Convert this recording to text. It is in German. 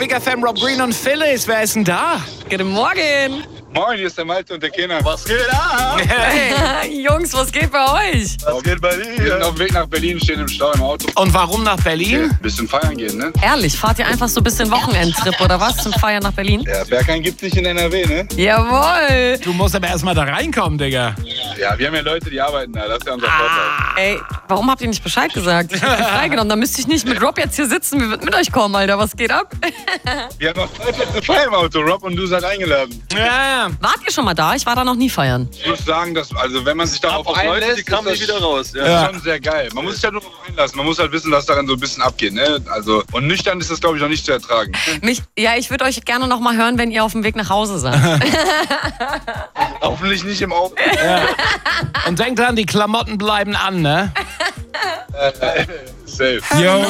Big FM, Rob Green und Phyllis. Wer ist denn da? Guten Morgen. Moin, hier ist der Malte und der Kenner. Was geht ab? Jungs, was geht bei euch? Was geht bei dir? Wir sind auf dem Weg nach Berlin, stehen im Stau im Auto. Und warum nach Berlin? Ein bisschen feiern gehen, ne? Ehrlich, fahrt ihr einfach so ein bisschen Wochenendtrip oder was zum Feiern nach Berlin? Ja, Berghain gibt's nicht in NRW, ne? Jawohl. Du musst aber erstmal da reinkommen, Digga. Ja, wir haben ja Leute, die arbeiten da. Das ist ja unser Vorteil. Ey, warum habt ihr nicht Bescheid gesagt? Ich hab mich freigenommen, dann müsste ich nicht mit Rob jetzt hier sitzen. Wir würden mit euch kommen, Alter. Was geht ab? Wir haben noch 2 Plätze frei im Auto. Rob und du seid eingeladen. Ja. Wart ihr schon mal da? Ich war da noch nie feiern. Ich muss sagen, dass, also wenn man sich darauf Auf Leute, die einlässt, kamen ist nicht das wieder raus. Das ist schon sehr geil. Man muss sich ja nur darauf einlassen. Man muss halt wissen, was daran so ein bisschen abgeht, ne? Also, und nüchtern ist das, glaube ich, noch nicht zu ertragen. Ich würde euch gerne noch mal hören, wenn ihr auf dem Weg nach Hause seid. Hoffentlich nicht im Auto. Und denk dran, die Klamotten bleiben an, ne? Safe. Yo.